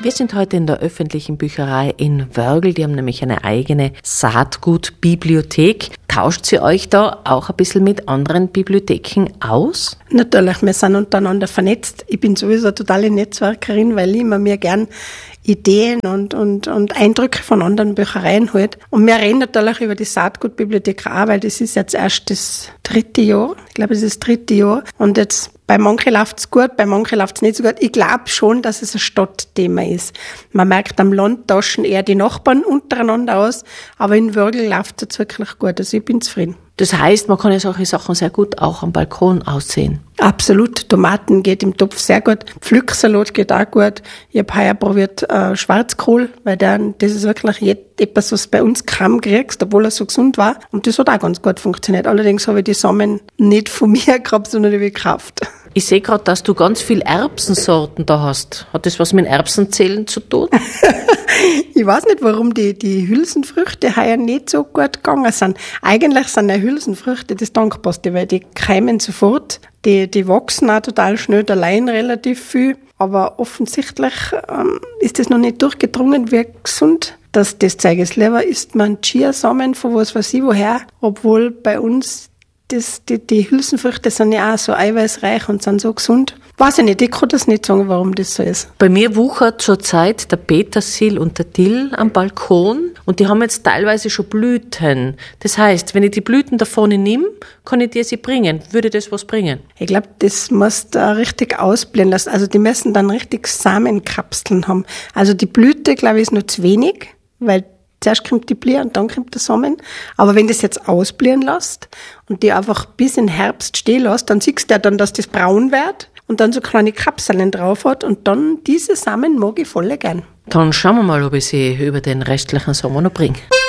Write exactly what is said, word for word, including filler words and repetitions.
Wir sind heute in der öffentlichen Bücherei in Wörgl. Die haben nämlich eine eigene Saatgutbibliothek. Tauscht sie euch da auch ein bisschen mit anderen Bibliotheken aus? Natürlich, wir sind untereinander vernetzt. Ich bin sowieso eine totale Netzwerkerin, weil ich immer mir gern Ideen und, und, und Eindrücke von anderen Büchereien halt. Und wir reden natürlich über die Saatgutbibliothek auch, weil das ist jetzt erst das dritte Jahr. Ich glaube, es ist das dritte Jahr. Und jetzt bei manchen läuft's gut, bei manchen läuft's nicht so gut. Ich glaube schon, dass es ein Stadtthema ist. Man merkt am Land tauschen eher die Nachbarn untereinander aus, aber in Wörgl läuft's jetzt wirklich gut. Also ich bin zufrieden. Das heißt, man kann ja solche Sachen sehr gut auch am Balkon aussehen. Absolut. Tomaten geht im Topf sehr gut. Pflücksalat geht auch gut. Ich habe heuer probiert äh, Schwarzkohl, weil der, das ist wirklich etwas, was bei uns kaum kriegst, obwohl er so gesund war. Und das hat auch ganz gut funktioniert. Allerdings habe ich die Samen nicht von mir gehabt, sondern die habe ich gekauft. Ich sehe gerade, dass du ganz viel Erbsensorten da hast. Hat das was mit Erbsenzählen zu tun? Ich weiß nicht, warum die, die Hülsenfrüchte heuer nicht so gut gegangen sind. Eigentlich sind ja Hülsenfrüchte das Dankbarste, weil die keimen sofort. Die, die wachsen auch total schnell, allein relativ viel. Aber offensichtlich ähm, ist das noch nicht durchgedrungen, wie gesund dass das zeige. Es lieber isst man Chiasamen von was weiß ich woher, obwohl bei uns Das, die, die Hülsenfrüchte sind ja auch so eiweißreich und sind so gesund. Weiß ich nicht, ich kann das nicht sagen, warum das so ist. Bei mir wuchert zurzeit der Petersil und der Dill am Balkon und die haben jetzt teilweise schon Blüten. Das heißt, wenn ich die Blüten davon nehme, kann ich dir sie bringen. Würde das was bringen? Ich glaube, das musst du richtig ausblenden lassen. Also die müssen dann richtig Samenkapseln haben. Also die Blüte, glaube ich, ist noch zu wenig, weil zuerst kommt die Blie und dann kommt der Samen. Aber wenn du das jetzt ausblieren lässt und die einfach bis in Herbst stehen lässt, dann siehst du ja dann, dass das braun wird und dann so kleine Kapseln drauf hat und dann diese Samen mag ich voll gern. Dann schauen wir mal, ob ich sie über den restlichen Sommer noch bringe.